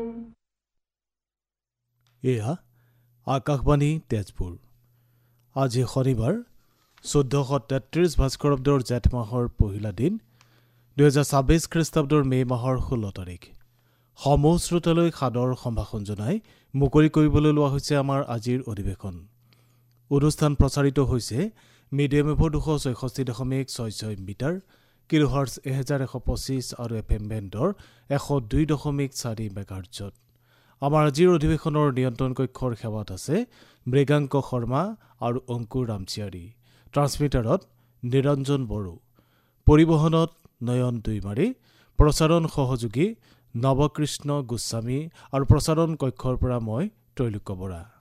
এয়া আকাশবাণী তেজপুৰ। আজি শনিবাৰ 1433 ভাস্কৰাব্দৰ জেঠ মাহৰ পহিলা দিন, 2026 খ্ৰীষ্টাব্দৰ মে' মাহৰ 16 তাৰিখ। সমূহ শ্ৰোতালৈ সাদৰ সম্ভাষণ জনাই মুকলি কৰিবলৈ লোৱা হৈছে আমাৰ আজিৰ অধিৱেশন। অনুষ্ঠান প্ৰচাৰিত হৈছে মিডিয়াম ৱেভৰ 266.66 মিটাৰ, কিলোহাৰ্টজ 1125 আৰু FM বেণ্ডৰ 102.4 মেগাহাৰ্টজত। আমাৰ আজিৰ অধিৱেশনৰ নিয়ন্ত্ৰণ কক্ষৰ সেৱাত আছে মৃগাংক শৰ্মা আৰু অংকুৰ ৰামচিয়াৰী। ট্ৰান্সমিটাৰত নিৰঞ্জন বড়ো, পৰিবহণত নয়ন দুইমাৰী, প্ৰচাৰণ সহযোগী নৱকৃষ্ণ গোস্বামী আৰু প্ৰচাৰণ কক্ষৰ পৰা মই ত্ৰৈলোক্য বৰা।